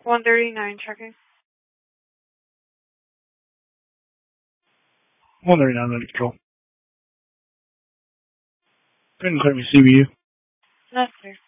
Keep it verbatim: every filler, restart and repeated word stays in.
one thirty-nine checking. one thirty-nine, ready control. Go ahead and clear me C B U. That's clear.